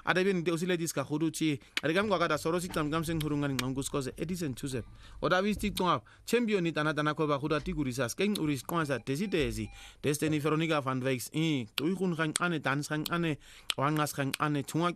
ada be nte o sile diska go dutse re ka mgwa ka soro sicam kam seng hurunga ni ngongus koze Edison Joseph oda visti twa champion itana tana ko ba go tigurisa skeng uris kwanza desi Destiny Veronica van Wyks uigun gang ane dans gang ane wangas gang ane tunga